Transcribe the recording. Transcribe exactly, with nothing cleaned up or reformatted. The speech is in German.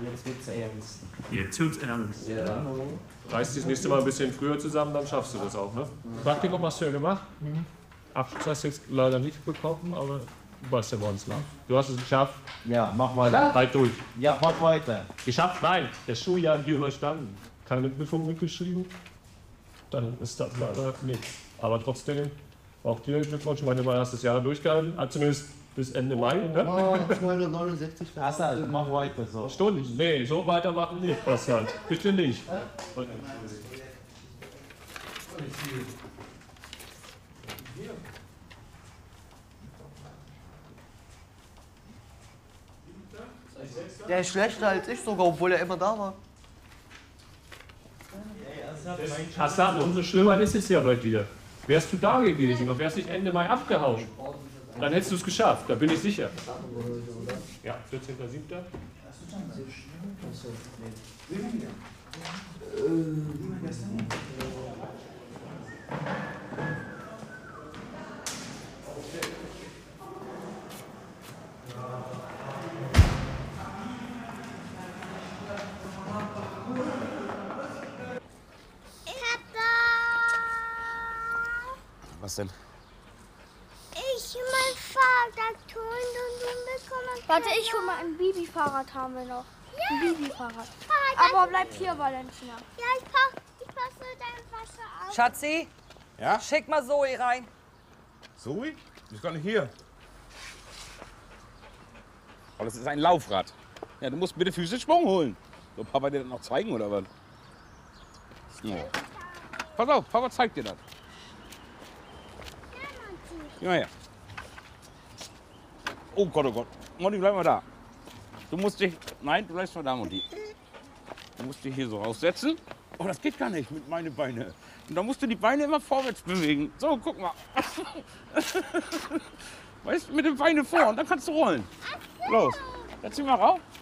Jetzt wird's ernst. Jetzt wird's ernst. Ja. Reißt dich das nächste Mal ein bisschen früher zusammen, dann schaffst du das auch, ne? Praktikum hast du ja gemacht. Abschluss hast du jetzt leider nicht bekommen, aber du weißt ja, woran es lag. Du hast es geschafft. Ja, mach weiter. Halt durch. Ja, mach weiter. Geschafft? Nein. Das Schuljahr hier überstanden. Keine Prüfung mitgeschrieben. Dann ist das leider nichts. Aber trotzdem, auch dir Glückwunsch. Ich meine, du hast das Jahr durchgehalten. Also zumindest bis Ende Mai. Ne? Oh, zweihundertneunundsechzig. Assad, mach weiter so. Stunden? Nee, so weitermachen nicht. Was halt. Bitte nicht. Der ist schlechter als ich sogar, obwohl er immer da war. Assad, umso schlimmer ist es ja bald wieder. Wärst du da gewesen und wärst nicht Ende Mai abgehauen, dann hättest du es geschafft, da bin ich sicher. Ja, vierzehnter siebter Was denn? Ich mein Fahrrad holen und du bekommst. Warte, ich hol mal ein Bibi-Fahrrad haben wir noch. Ja. Ein Bibi-Fahrrad. Fahrrad. Aber bleib hier, Valentina. Ja, ich pack, ich passe dein Wasser auf. Schatzi, Ja? schick mal Zoe rein. Zoe? Die ist gar nicht hier. Aber das ist ein Laufrad. Ja, du musst bitte Füße Schwung holen. Soll Papa dir das noch zeigen oder was? Ja. Pass auf, Papa zeigt dir das. Ja, ja. Oh Gott, oh Gott. Mutti, bleib mal da. Du musst dich... Nein, du bleibst mal da, Mutti. Du musst dich hier so raussetzen. Oh, das geht gar nicht mit meinen Beinen. Und dann musst du die Beine immer vorwärts bewegen. So, guck mal. Weißt du, mit den Beinen vor und dann kannst du rollen. Los, setz dich mal rauf.